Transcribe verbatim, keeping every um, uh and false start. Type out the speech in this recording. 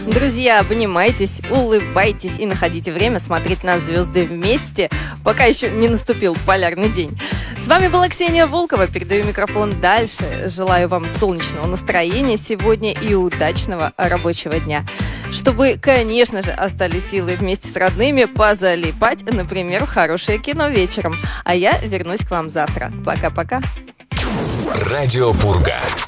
Друзья, обнимайтесь, улыбайтесь и находите время смотреть на звезды вместе, пока еще не наступил полярный день. С вами была Ксения Волкова. Передаю микрофон дальше. Желаю вам солнечного настроения сегодня и удачного рабочего дня. Чтобы, конечно же, остались силы вместе с родными позалипать, например, в хорошее кино вечером. А я вернусь к вам завтра. Пока-пока. Радио Пурга.